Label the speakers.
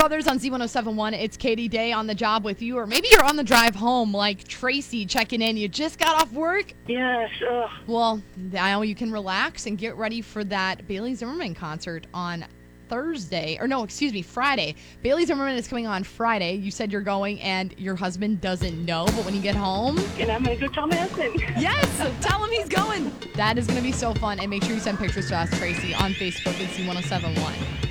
Speaker 1: Brothers on Z1071. It's Katie Day on the job with you, or maybe you're on the drive home like Tracy checking in. You just got off work.
Speaker 2: Yes.
Speaker 1: Well, now you can relax and get ready for that Bailey Zimmerman concert on Friday. Bailey Zimmerman is coming on Friday. You said you're going and your husband doesn't know, but when you get home...
Speaker 2: And I'm going to go tell my husband.
Speaker 1: Yes, tell him he's going. That is going to be so fun. And make sure you send pictures to us, Tracy, on Facebook at Z1071.